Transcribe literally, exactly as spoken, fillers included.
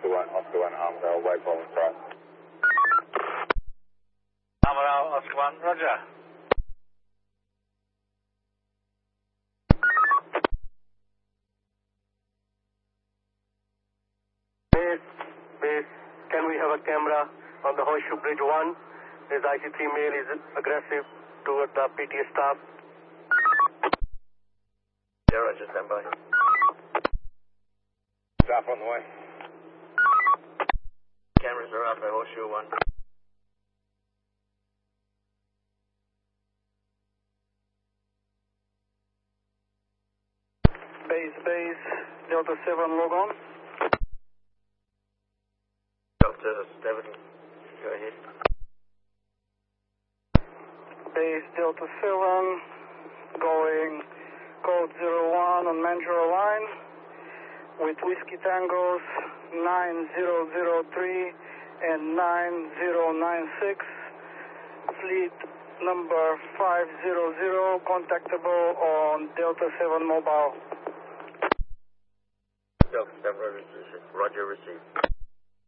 one, Oscar one, Armadale, Wake Bowling Drive. Armadale, Oscar one, roger. Base, base, can we have a camera on the Horseshoe Bridge one? As I C three male is aggressive toward the P T A staff. Yeah, roger, stand by. Staff on the way. Cameras are up at Horseshoe one. Base, base, Delta seven, log on. Delta seven, go ahead. Base, Delta seven, going code zero one on Mandurah line with Whiskey Tangos nine zero zero three and nine zero nine six. Fleet number five zero zero, contactable on Delta seven mobile. Delta seven, roger, roger received.